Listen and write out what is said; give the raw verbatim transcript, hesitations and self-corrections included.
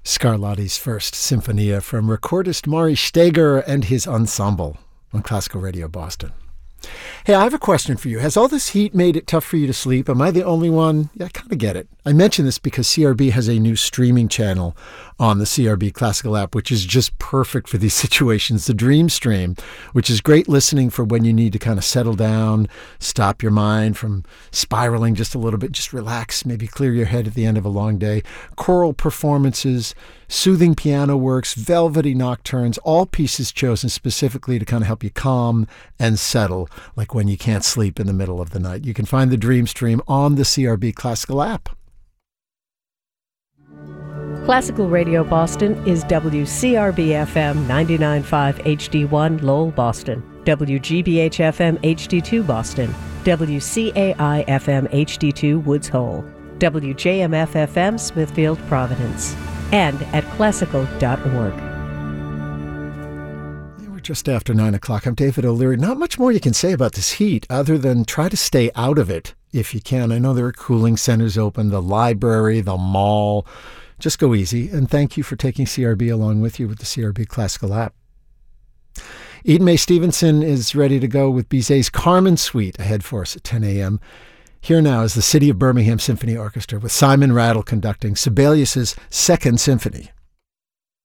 Scarlatti's First Symphonia from recordist Maury Steger and his ensemble on Classical Radio Boston. Hey, I have a question for you. Has all this heat made it tough for you to sleep? Am I the only one? Yeah, I kind of get it. I mention this because C R B has a new streaming channel on the C R B Classical app, which is just perfect for these situations. The Dream Stream, which is great listening for when you need to kind of settle down, stop your mind from spiraling just a little bit, just relax, maybe clear your head at the end of a long day. Choral performances, soothing piano works, velvety nocturnes, all pieces chosen specifically to kind of help you calm and settle, like when you can't sleep in the middle of the night. You can find the Dream Stream on the C R B Classical app. Classical Radio Boston is W C R B F M ninety-nine point five H D one Lowell, Boston, W G B H F M H D two Boston, W C A I F M H D two Woods Hole, W J M F F M Smithfield, Providence, and at classical dot org. We're just after nine o'clock. I'm David O'Leary. Not much more you can say about this heat other than try to stay out of it if you can. I know there are cooling centers open, the library, the mall. Just go easy, and thank you for taking C R B along with you with the C R B Classical app. Eden Mae Stevenson is ready to go with Bizet's Carmen Suite ahead for us at ten a.m. Here now is the City of Birmingham Symphony Orchestra with Simon Rattle conducting Sibelius's Second Symphony.